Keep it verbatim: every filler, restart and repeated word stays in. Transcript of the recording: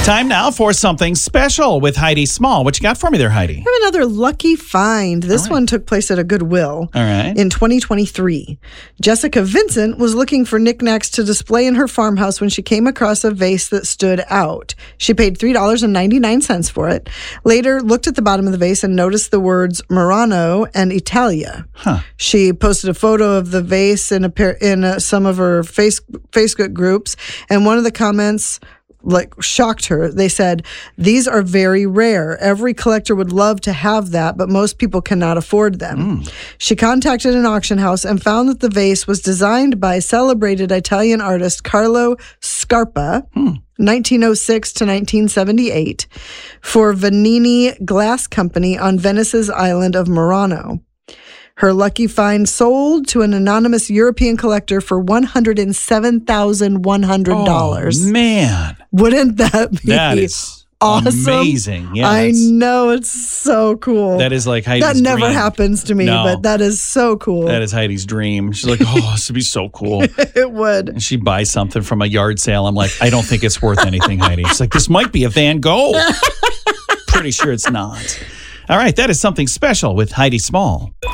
Time now for something special with Heidi Small. What you got for me there, Heidi? I have another lucky find. This right. one took place at a Goodwill All right. in twenty twenty-three. Jessica Vincent was looking for knickknacks to display in her farmhouse when she came across a vase that stood out. She paid three dollars and ninety-nine cents for it. Later, looked at the bottom of the vase and noticed the words Murano and Italia. Huh. She posted a photo of the vase in a pair, in a, some of her face, Facebook groups, and one of the comments like shocked her. They said, "These are very rare. Every collector would love to have that, but most people cannot afford them." Mm. She contacted an auction house and found that the vase was designed by celebrated Italian artist Carlo Scarpa, mm. nineteen oh six to nineteen seventy-eight, for Vanini Glass Company on Venice's island of Murano. Her lucky find sold to an anonymous European collector for one hundred seven thousand one hundred dollars. Oh, man. Wouldn't that be that is awesome? Amazing. Yeah, I know. It's so cool. That is like Heidi's That never dream. happens to me, no. but that is so cool. That is Heidi's dream. She's like, oh, this would be so cool. It would. And she buys something from a yard sale. I'm like, I don't think it's worth anything, Heidi. She's like, this might be a Van Gogh. Pretty sure it's not. All right, that is something special with Heidi Small.